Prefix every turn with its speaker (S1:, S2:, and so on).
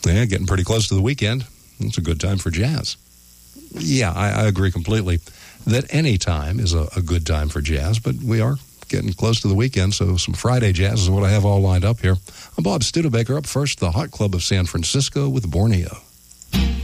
S1: Yeah, getting pretty close to the weekend. It's a good time for jazz. Yeah, I agree completely that any time is a good time for jazz, but we are getting close to the weekend, so some Friday jazz is what I have all lined up here. I'm Bob Studebaker. Up first, the Hot Club of San Francisco with Borneo.